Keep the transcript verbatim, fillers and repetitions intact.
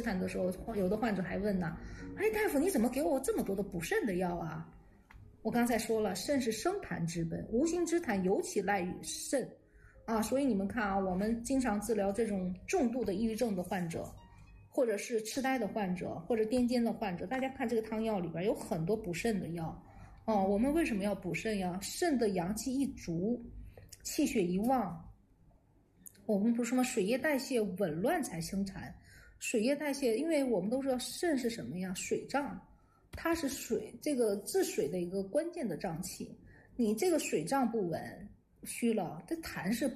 谈的时候，有的患者还问呢，哎，大夫你怎么给我这么多的补肾的药啊？我刚才说了，肾是生痰之本，无心之痰尤其赖于肾啊，所以你们看啊，我们经常治疗这种重度的抑郁症的患者，或者是痴呆的患者，或者癫痫的患者，大家看这个汤药里边有很多补肾的药哦。我们为什么要补肾呀？肾的阳气一足，气血一旺，我们不是说水液代谢紊乱才生产。水液代谢，因为我们都知道肾是什么呀？水脏，它是水这个治水的一个关键的脏器。你这个水脏不稳虚了，这痰是